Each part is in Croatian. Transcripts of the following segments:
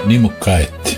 ni mu kajeti.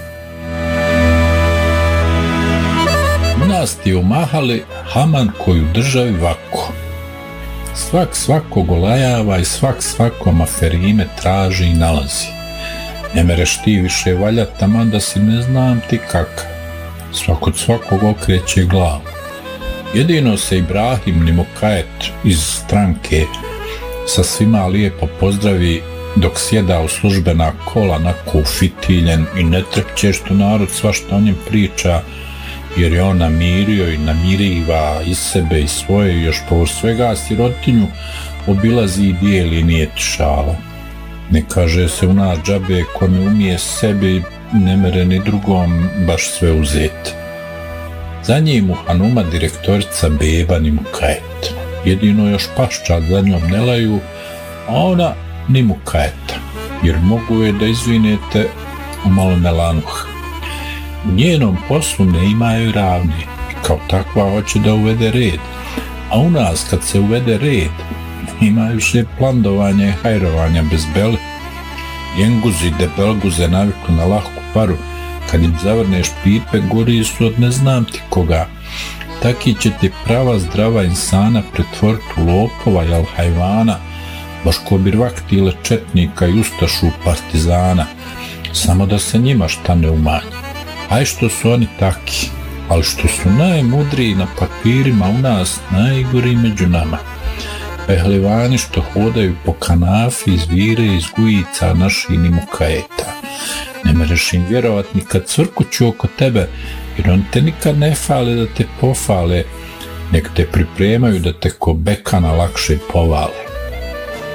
U nas ti umahali haman koju državi vako. Svak svakog olajava i svak svakom aferime traži i nalazi. Ne mereš ti više valjat, taman da si ne znam ti kakav. Svak od svakog okreće glavu. Jedino se Ibrahim Nimukajet iz stranke sa svima lijepo pozdravi dok sjeda u službena kola nako ufitiljen i ne trepće što narod svašta o njem priča, jer je on namirio i namiriva iz sebe i svoje, još po svega sirotinju obilazi i dijeli nijeti šala. Ne kaže se u nas džabe ko ne umije sebi, ne mere ni drugom baš sve uzeti. Za njim u Hanuma direktorica beba Nimukajet. Jedino još paščad za njom ne laju, a ona Nimukajeta, jer mogu je da izvinete umalo melanuh. U njenom poslu ne imaju ravni i kao takva hoće da uvede red. A u nas kad se uvede red, ima više plandovanja i hajrovanja bez beli. Jenguzi i debelguze naviklu na lahku paru, kad im zavrneš pipe, gori su od ne znam ti koga. Taki će ti prava zdrava insana pretvoriti u lopova i alhajvana, baš ko birvakti ili četnika i ustašu partizana, samo da se njima šta ne umanji. Aj što su oni taki, ali što su najmudriji na papirima u nas, najgori među nama. Pehlivani što hodaju po kanafi iz vire iz gujica naših Nimukajeta. Ne mereš im vjerovat ni kad cvrkuću oko tebe, jer on te nikad ne fale da te pofale, nek te pripremaju da te ko bekana lakše povale.